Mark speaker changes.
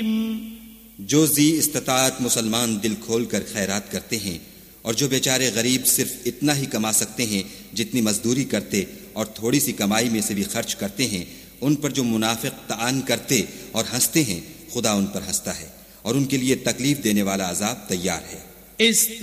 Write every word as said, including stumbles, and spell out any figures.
Speaker 1: जो जी इस्तिताअत मुसलमान दिल खोल कर खैरात करते हैं और जो बेचारे गरीब सिर्फ इतना ही कमा सकते हैं जितनी मजदूरी करते और थोड़ी सी कमाई में से भी खर्च करते हैं, उन पर जो मुनाफिक तान करते और हंसते हैं, खुदा उन पर हंसता है और उनके लिए तकलीफ देने वाला अजाब तैयार है।